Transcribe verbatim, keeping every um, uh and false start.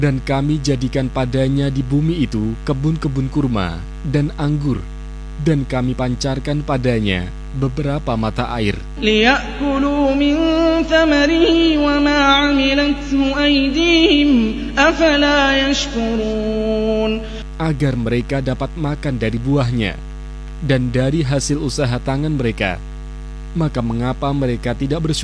Dan kami jadikan padanya di bumi itu kebun-kebun kurma dan anggur, dan kami pancarkan padanya beberapa mata air, لِيَأْكُلُوا مِنْ ثَمَرِهِ وَمَا عَمِلَتْهُ أَيْدِيهِمْ أَفَلَا يَشْكُرُونَ agar mereka dapat makan dari buahnya dan dari hasil usaha tangan mereka. Maka mengapa mereka tidak bersyukur?